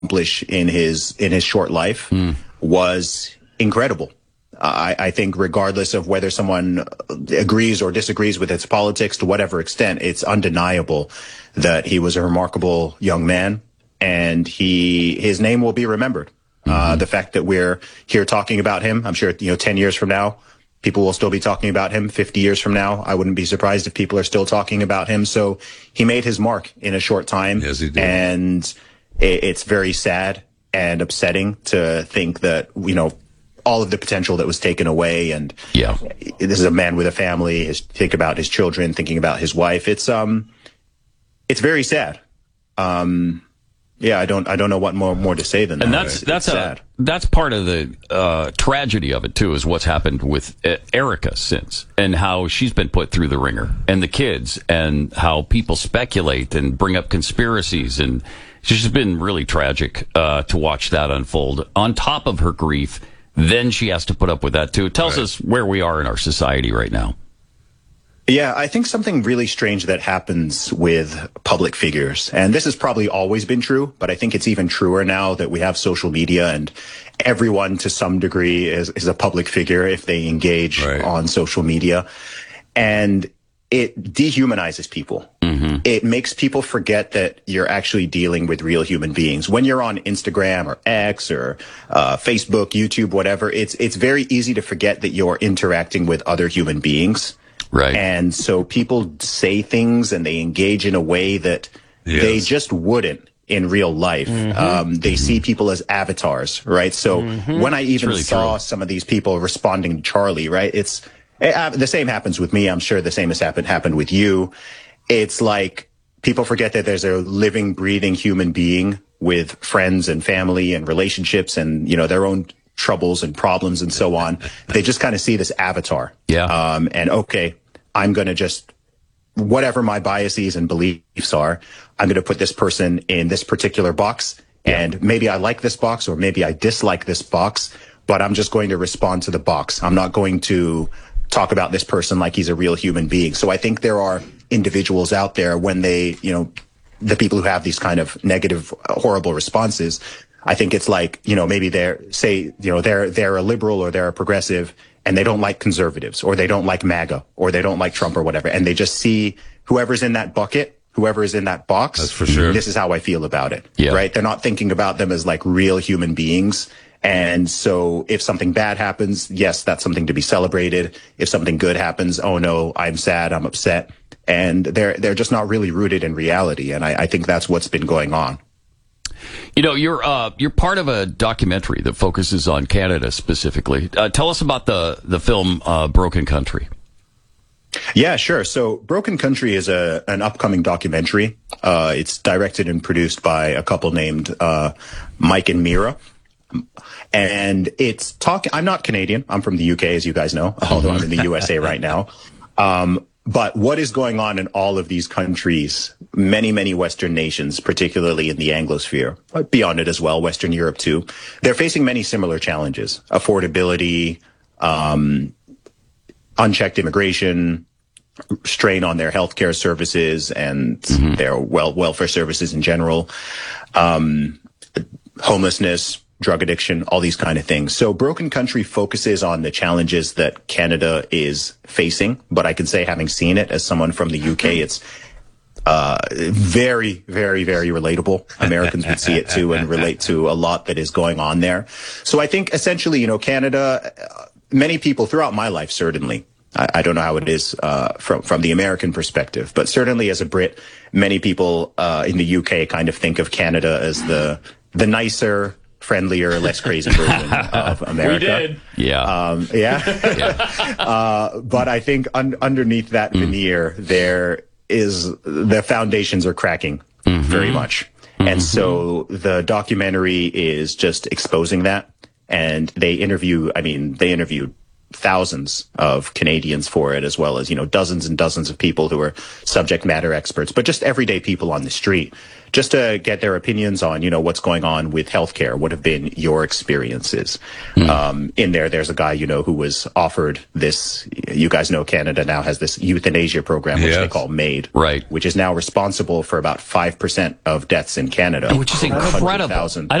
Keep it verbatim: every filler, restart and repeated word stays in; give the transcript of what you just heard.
accomplish in his in his short life mm. was incredible. I, I think regardless of whether someone agrees or disagrees with its politics to whatever extent, it's undeniable that he was a remarkable young man, and he his name will be remembered. Mm-hmm. Uh, the fact that we're here talking about him, I'm sure, you know, ten years from now, people will still be talking about him. fifty years from now, I wouldn't be surprised if people are still talking about him. So he made his mark in a short time. Yes, he did. And it, it's very sad and upsetting to think that, you know, all of the potential that was taken away. And yeah, this is a man with a family. His, think about his children, thinking about his wife. It's, um, it's very sad. Um, Yeah, I don't. I don't know what more more to say than that. And that's it's, that's it's a sad. that's part of the uh, tragedy of it too, is what's happened with uh, Erica since, and how she's been put through the ringer, and the kids, and how people speculate and bring up conspiracies, and it's just been really tragic uh, to watch that unfold. On top of her grief, then she has to put up with that too. It tells right. us where we are in our society right now. Yeah, I think something really strange that happens with public figures, and this has probably always been true, but I think it's even truer now that we have social media, and everyone to some degree is, is a public figure if they engage right. on social media. And it dehumanizes people. Mm-hmm. It makes people forget that you're actually dealing with real human beings. When you're on Instagram or X or uh, Facebook, YouTube, whatever, it's it's very easy to forget that you're interacting with other human beings. Right. And so people say things and they engage in a way that yes. they just wouldn't in real life. Mm-hmm. Um, they mm-hmm. see people as avatars, right? So mm-hmm. when I even really saw true. some of these people responding to Charlie, right, it's it, uh, the same happens with me. I'm sure the same has happened, happened with you. It's like people forget that there's a living, breathing human being with friends and family and relationships and, you know, their own troubles and problems and so on. They just kind of see this avatar. Yeah. Um, and okay, I'm going to just, whatever my biases and beliefs are, I'm going to put this person in this particular box. Yeah. And maybe I like this box or maybe I dislike this box, but I'm just going to respond to the box. I'm not going to talk about this person like he's a real human being. So I think there are individuals out there when they, you know, the people who have these kind of negative, horrible responses, I think it's like, you know, maybe they're, say, you know, they're, they're a liberal or they're a progressive and they don't like conservatives or they don't like MAGA or they don't like Trump or whatever. And they just see whoever's in that bucket, whoever is in that box. That's for sure. This is how I feel about it. Yeah. Right. They're not thinking about them as like real human beings. And so if something bad happens, yes, that's something to be celebrated. If something good happens, oh no, I'm sad, I'm upset. And they're, they're just not really rooted in reality. And I, I think that's what's been going on. You know, you're uh, you're part of a documentary that focuses on Canada specifically. Uh, tell us about the the film uh, Broken Country. Yeah, sure. So Broken Country is a an upcoming documentary. Uh, it's directed and produced by a couple named uh, Mike and Mira. And it's talking, I'm not Canadian. I'm from the U K, as you guys know, although I'm in the U S A right now. Um, But what is going on in all of these countries, many, many Western nations, particularly in the Anglosphere, but beyond it as well, Western Europe too, they're facing many similar challenges. Affordability, um, unchecked immigration, strain on their healthcare services and mm-hmm. their well, welfare services in general, um, homelessness, drug addiction, all these kind of things. So Broken Country focuses on the challenges that Canada is facing. But I can say, having seen it as someone from the U K, it's uh very, very, very relatable. Americans would see it too and relate to a lot that is going on there. So I think essentially, you know, Canada, many people throughout my life, certainly, I, I don't know how it is uh from from the American perspective, but certainly as a Brit, many people uh in the U K kind of think of Canada as the the nicer, friendlier, less crazy version of America. We did. Yeah. Um, yeah. yeah. Uh, but I think un- underneath that mm. veneer, there is, the foundations are cracking mm-hmm. very much. Mm-hmm. And so the documentary is just exposing that. And they interview, I mean, they interviewed thousands of Canadians for it, as well as, you know, dozens and dozens of people who are subject matter experts, but just everyday people on the street, just to get their opinions on, you know, what's going on with healthcare. What have been your experiences? Mm. Um, in there, there's a guy, you know, who was offered this, you guys know Canada now has this euthanasia program, which yes. they call MAID, right, which is now responsible for about five percent of deaths in Canada. Which is incredible.